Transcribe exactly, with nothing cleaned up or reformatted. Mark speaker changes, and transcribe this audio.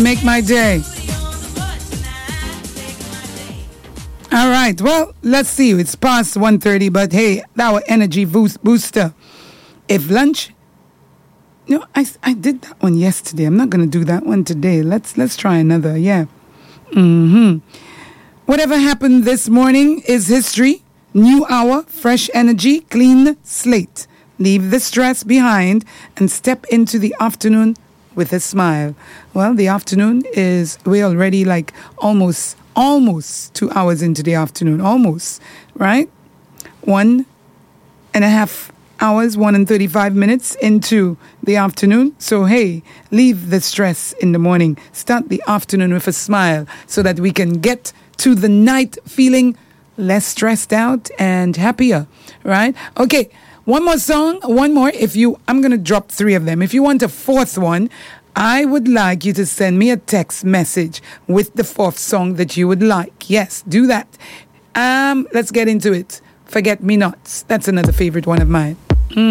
Speaker 1: Make my day. All right. Well, let's see. It's past one thirty, but hey, our energy boost booster. If lunch... No, I, I did that one yesterday. I'm not going to do that one today. Let's let's try another. Yeah. Mm-hmm. Whatever happened this morning is history. New hour, fresh energy, clean slate. Leave the stress behind and step into the afternoon with a smile. Well, the afternoon is, we're already like almost, almost two hours into the afternoon. Almost, right? One and a half hours, one and thirty-five minutes into the afternoon. So, hey, leave the stress in the morning. Start the afternoon with a smile so that we can get to the night feeling less stressed out and happier, right? Okay, one more song, one more. If you, I'm going to drop three of them. If you want a fourth one, I would like you to send me a text message with the fourth song that you would like. Yes, do that. Um, let's get into it. Forget Me Nots. That's another favorite one of mine.